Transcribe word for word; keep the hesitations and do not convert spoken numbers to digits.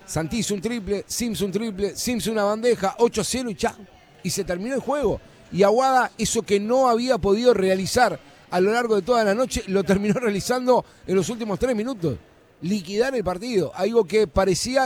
Santís un triple, Sims un triple, Sims una bandeja, ocho a cero y ya. Y se terminó el juego. Y Aguada, eso que no había podido realizar a lo largo de toda la noche, lo terminó realizando en los últimos tres minutos. Liquidar el partido, algo que parecía